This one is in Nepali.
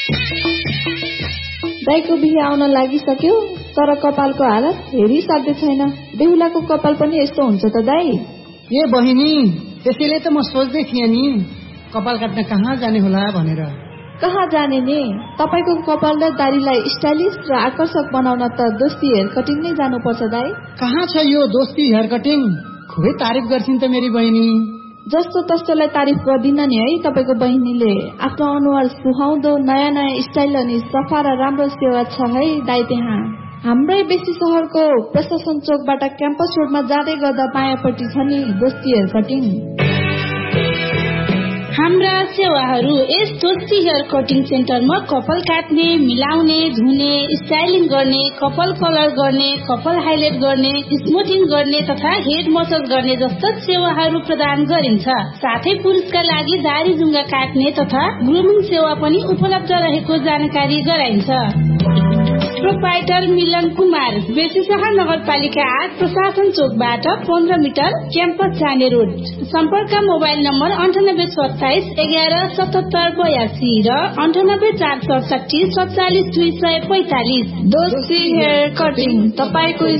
दाइको बिहे आउन लागिसक्यो, तर कपालको हालत हेरिसाध्य छैन। बेहुलाको कपाल पनि यस्तो हुन्छ त दाइ? ए बहिनी, त्यसैले त म सोच्दै थिएँ नि कपाल काट्न कहाँ जाने होला भनेर। कहाँ जाने नि? तपाईको कपाल र दाढीलाई स्टाइलिश र आकर्षक बनाउन त दोस्ती हेयर कटिङ नै जानुपर्छ दाइ। कहाँ छ यो दोस्ती हेयर कटिङ? खुबै तारिफ गर्छिन् त मेरी बहिनी। जस्तो तस्तोलाई तारिफ गर्दिन नि है। तपाईको बहिनीले आफ्नो अनुहार सुहाउँदो नयाँ नयाँ स्टाइल अनि सफा र राम्रो सेवा छ है दाइ त्यहाँ। हाम्रै बेसी शहरको प्रशासन चोकबाट क्याम्पस रोडमा जाँदै गर्दा बायाँपट्टि छ नि दोस्ती हेयर कटिङ। हाम्रा सेवाहरू यस दोस्ती हेयर कटिङ सेन्टरमा कपाल काट्ने, मिलाउने, धुने, स्टाइलिङ गर्ने, कपाल कलर गर्ने, कपाल हाइलाइट गर्ने, स्मुथिङ गर्ने तथा हेड मसाज गर्ने जस्ता सेवाहरू प्रदान गरिन्छ। साथै पुरुषका लागि दाढी जुङ्गा काट्ने तथा ग्रुमिङ सेवा पनि उपलब्ध रहेको जानकारी गराइन्छ। प्रोप्राइटर मिलन कुमार, बेसीसहर नगरपालिका 8 प्रशासन चोकबाट 15 मिटर क्याम्पस जाने रोड। सम्पर्क मोबाइल नम्बर 9827 11 77 82 र 98 467 47 245। दोस्ती हेयर कटिङ, तपाईको